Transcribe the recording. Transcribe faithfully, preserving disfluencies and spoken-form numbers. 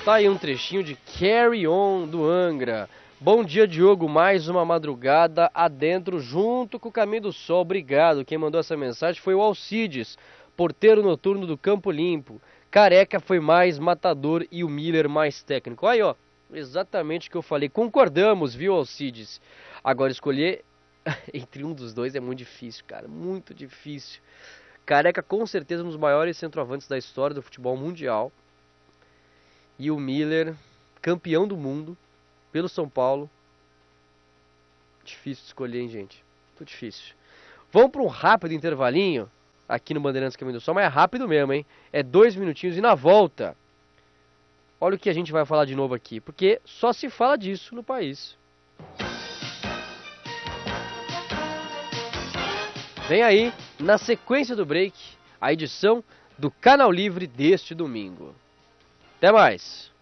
Tá aí um trechinho de Carry On do Angra. Bom dia, Diogo, mais uma madrugada adentro junto com o Caminho do Sol. Obrigado. Quem mandou essa mensagem foi o Alcides, porteiro noturno do Campo Limpo. Careca foi mais matador e o Miller mais técnico. Aí, ó, exatamente o que eu falei. Concordamos, viu, Alcides? Agora, escolher entre um dos dois é muito difícil, cara, muito difícil. Careca, com certeza, um dos maiores centroavantes da história do futebol mundial. E o Miller, campeão do mundo, pelo São Paulo. Difícil de escolher, hein, gente? Muito difícil. Vamos para um rápido intervalinho aqui no Bandeirantes Caminho do Sol, mas é rápido mesmo, hein? É dois minutinhos e na volta, olha o que a gente vai falar de novo aqui, porque só se fala disso no país. Vem aí, na sequência do break, a edição do Canal Livre deste domingo. Até mais!